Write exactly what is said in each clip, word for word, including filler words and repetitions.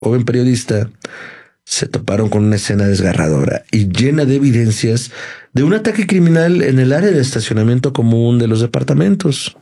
joven periodista, se toparon con una escena desgarradora y llena de evidencias de un ataque criminal en el área de estacionamiento común de los departamentos.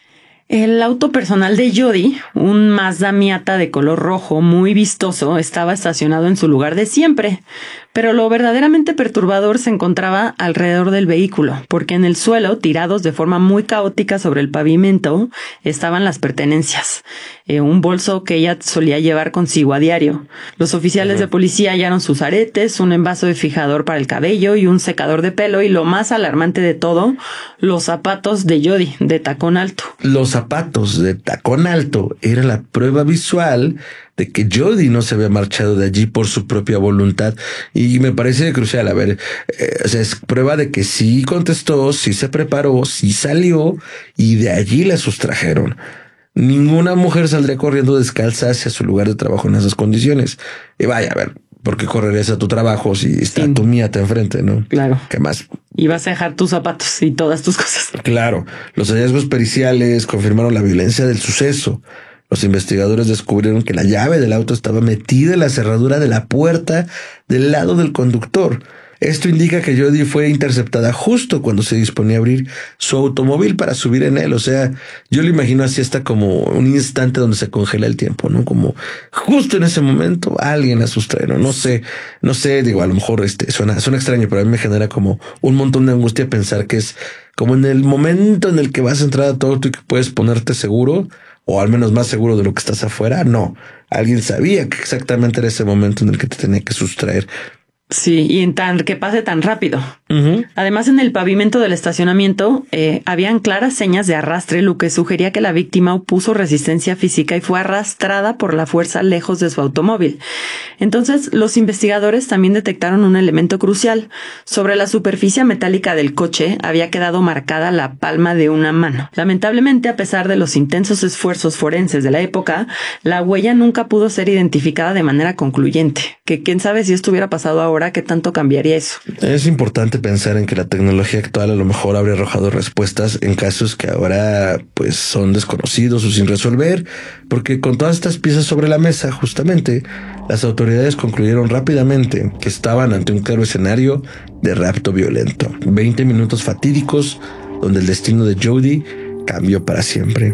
El auto personal de Jody, un Mazda Miata de color rojo muy vistoso, estaba estacionado en su lugar de siempre, pero lo verdaderamente perturbador se encontraba alrededor del vehículo, porque en el suelo, tirados de forma muy caótica sobre el pavimento, estaban las pertenencias, eh, un bolso que ella solía llevar consigo a diario. Los oficiales uh-huh. de policía hallaron sus aretes, un envaso de fijador para el cabello y un secador de pelo, y lo más alarmante de todo, los zapatos de Jody, de tacón alto. Los zapatos de tacón alto era la prueba visual de que Jody no se había marchado de allí por su propia voluntad. Y me parece crucial. A ver, eh, o sea, es prueba de que sí contestó, sí se preparó, sí salió y de allí la sustrajeron. Ninguna mujer saldría corriendo descalza hacia su lugar de trabajo en esas condiciones. Y vaya, a ver, ¿por qué correrías a tu trabajo si está sí. tu Miata enfrente, no? Claro. ¿Qué más? Y vas a dejar tus zapatos y todas tus cosas. Claro. Los hallazgos periciales confirmaron la violencia del suceso. Los investigadores descubrieron que la llave del auto estaba metida en la cerradura de la puerta del lado del conductor. Esto indica que Jody fue interceptada justo cuando se disponía a abrir su automóvil para subir en él. O sea, yo lo imagino así hasta como un instante donde se congela el tiempo, ¿no? Como justo en ese momento alguien la sustrajeron. No sé, no sé, digo, a lo mejor este suena, suena extraño, pero a mí me genera como un montón de angustia pensar que es como en el momento en el que vas a entrar a todo auto y que puedes ponerte seguro, o al menos más seguro de lo que estás afuera. No, alguien sabía que exactamente era ese momento en el que te tenía que sustraer. Sí, y en tan que pase tan rápido. Uh-huh. Además, en el pavimento del estacionamiento eh, habían claras señas de arrastre, lo que sugería que la víctima opuso resistencia física y fue arrastrada por la fuerza lejos de su automóvil. Entonces, los investigadores también detectaron un elemento crucial. Sobre la superficie metálica del coche había quedado marcada la palma de una mano. Lamentablemente, a pesar de los intensos esfuerzos forenses de la época, la huella nunca pudo ser identificada de manera concluyente. Que quién sabe si esto hubiera pasado ahora. ¿Qué tanto cambiaría eso? Es importante pensar en que la tecnología actual a lo mejor habría arrojado respuestas en casos que ahora pues son desconocidos o sin resolver, porque con todas estas piezas sobre la mesa, justamente, las autoridades concluyeron rápidamente que estaban ante un claro escenario de rapto violento. Veinte minutos fatídicos donde el destino de Jody cambió para siempre.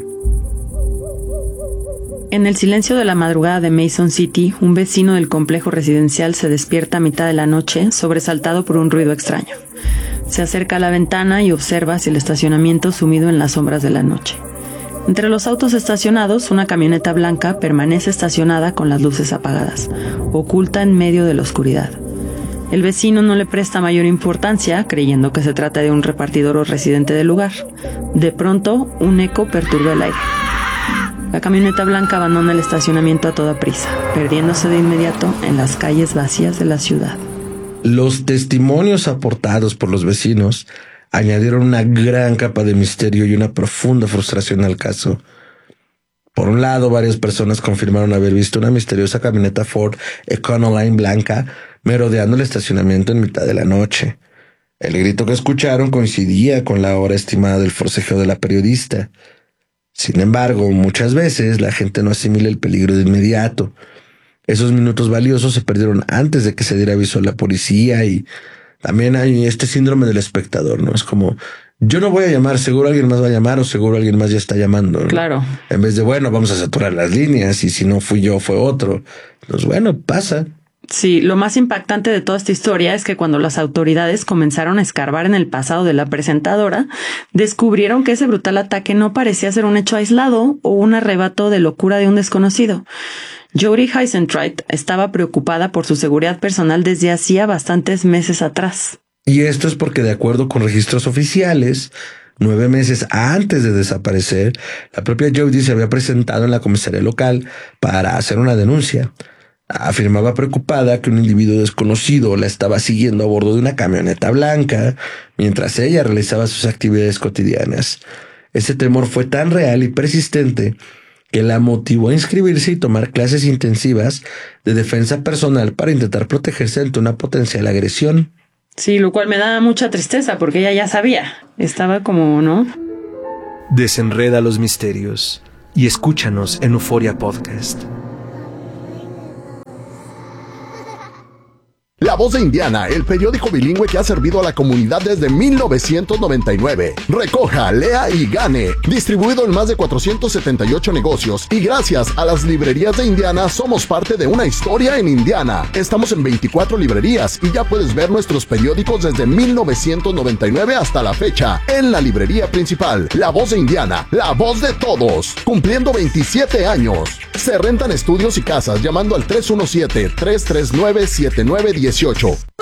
En el silencio de la madrugada de Mason City, un vecino del complejo residencial se despierta a mitad de la noche, sobresaltado por un ruido extraño. Se acerca a la ventana y observa hacia el estacionamiento sumido en las sombras de la noche. Entre los autos estacionados, una camioneta blanca permanece estacionada con las luces apagadas, oculta en medio de la oscuridad. El vecino no le presta mayor importancia, creyendo que se trata de un repartidor o residente del lugar. De pronto, un eco perturba el aire. La camioneta blanca abandona el estacionamiento a toda prisa, perdiéndose de inmediato en las calles vacías de la ciudad. Los testimonios aportados por los vecinos añadieron una gran capa de misterio y una profunda frustración al caso. Por un lado, varias personas confirmaron haber visto una misteriosa camioneta Ford Econoline blanca merodeando el estacionamiento en mitad de la noche. El grito que escucharon coincidía con la hora estimada del forcejeo de la periodista. Sin embargo, muchas veces la gente no asimila el peligro de inmediato. Esos minutos valiosos se perdieron antes de que se diera aviso a la policía y también hay este síndrome del espectador, ¿no? Es como, yo no voy a llamar, seguro alguien más va a llamar o seguro alguien más ya está llamando, ¿no? Claro. En vez de, bueno, vamos a saturar las líneas y si no fui yo, fue otro. Pues bueno, pasa. Sí, lo más impactante de toda esta historia es que cuando las autoridades comenzaron a escarbar en el pasado de la presentadora, descubrieron que ese brutal ataque no parecía ser un hecho aislado o un arrebato de locura de un desconocido. Jody Heisentright estaba preocupada por su seguridad personal desde hacía bastantes meses atrás. Y esto es porque, de acuerdo con registros oficiales, nueve meses antes de desaparecer, la propia Jody se había presentado en la comisaría local para hacer una denuncia. Afirmaba preocupada que un individuo desconocido la estaba siguiendo a bordo de una camioneta blanca mientras ella realizaba sus actividades cotidianas. Ese temor fue tan real y persistente que la motivó a inscribirse y tomar clases intensivas de defensa personal para intentar protegerse ante una potencial agresión. Sí, lo cual me da mucha tristeza porque ella ya sabía. Estaba como, ¿no? Desenreda los misterios y escúchanos en Euphoria Podcast. La Voz de Indiana, el periódico bilingüe que ha servido a la comunidad desde mil novecientos noventa y nueve. Recoja, lea y gane. Distribuido en más de cuatrocientos setenta y ocho negocios y gracias a las librerías de Indiana somos parte de una historia en Indiana. Estamos en veinticuatro librerías y ya puedes ver nuestros periódicos desde mil novecientos noventa y nueve hasta la fecha en la librería principal. La Voz de Indiana, la voz de todos, cumpliendo veintisiete años. Se rentan estudios y casas llamando al tres uno siete, tres tres nueve, siete nueve uno ocho.